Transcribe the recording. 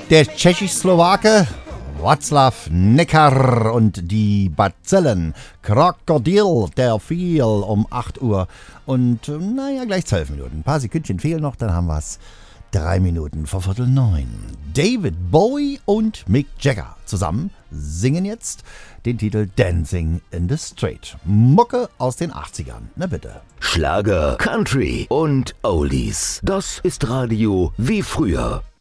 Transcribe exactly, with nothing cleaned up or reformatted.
Der Tschechisch-Slowake Václav Necker und die Bazillen. Krokodil, der fiel um acht Uhr. Und naja, gleich zwölf Minuten. Ein paar Sekündchen fehlen noch, dann haben wir es. Drei Minuten vor Viertel neun. David Bowie und Mick Jagger zusammen singen jetzt den Titel Dancing in the Street. Mucke aus den achtzigern. Na bitte. Schlager, Country und Oldies. Das ist Radio wie früher.